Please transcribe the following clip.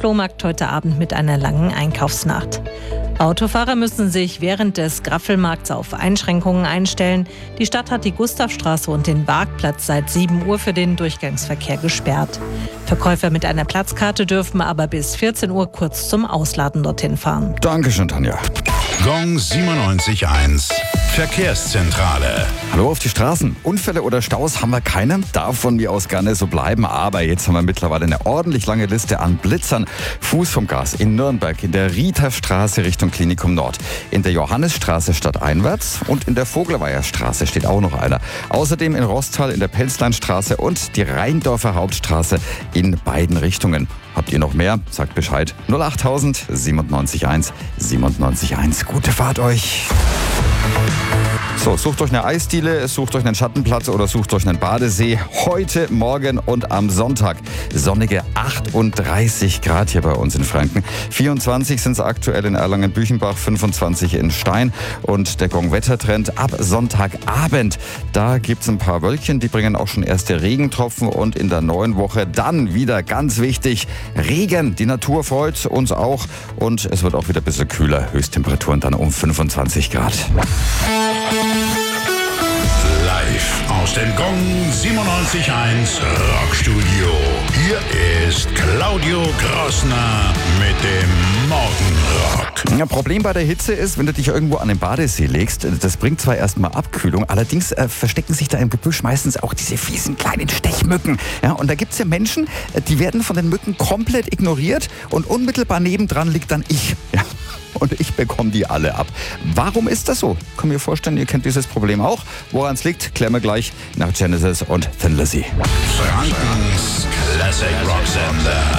Flohmarkt heute Abend mit einer langen Einkaufsnacht. Autofahrer müssen sich während des Graffelmarkts auf Einschränkungen einstellen. Die Stadt hat die Gustavstraße und den Parkplatz seit 7 Uhr für den Durchgangsverkehr gesperrt. Verkäufer mit einer Platzkarte dürfen aber bis 14 Uhr kurz zum Ausladen dorthin fahren. Dankeschön, Tanja. Gong 97.1 Verkehrszentrale. Hallo auf die Straßen. Unfälle oder Staus haben wir keine. Darf von mir aus gerne so bleiben. Aber jetzt haben wir mittlerweile eine ordentlich lange Liste an Blitzern. Fuß vom Gas in Nürnberg, in der Rieterstraße Richtung Klinikum Nord, in der Johannisstraße stadteinwärts und in der Vogelweierstraße steht auch noch einer. Außerdem in Rostal in der Pelzleinstraße und die Rheindorfer Hauptstraße in beiden Richtungen. Habt ihr noch mehr? Sagt Bescheid. 08000 97.1 97.1. Gute Fahrt euch. So, sucht euch eine Eisdiele, sucht euch einen Schattenplatz oder sucht euch einen Badesee. Heute, morgen und am Sonntag sonnige 38 Grad hier bei uns in Franken. 24 sind es aktuell in Erlangen-Büchenbach, 25 in Stein. Und der Gong-Wettertrend ab Sonntagabend. Da gibt es ein paar Wölkchen, die bringen auch schon erste Regentropfen. Und in der neuen Woche dann wieder ganz wichtig, Regen. Die Natur freut uns auch. Und es wird auch wieder ein bisschen kühler. Höchsttemperaturen dann um 25 Grad. Live aus dem Gong 97.1 Rockstudio. Hier ist Claudio Grossner mit dem Morgenrock. Ja, Problem bei der Hitze ist, wenn du dich irgendwo an den Badesee legst, das bringt zwar erstmal Abkühlung, allerdings verstecken sich da im Gebüsch meistens auch diese fiesen kleinen Stechmücken. Ja, und da gibt es ja Menschen, die werden von den Mücken komplett ignoriert und unmittelbar nebendran liegt dann ich. Ja. Und ich bekomme die alle ab. Warum ist das so? Kann mir vorstellen, ihr kennt dieses Problem auch. Woran es liegt, klären wir gleich nach Genesis und Thin Lizzy. Frankens Classic Rock Sender.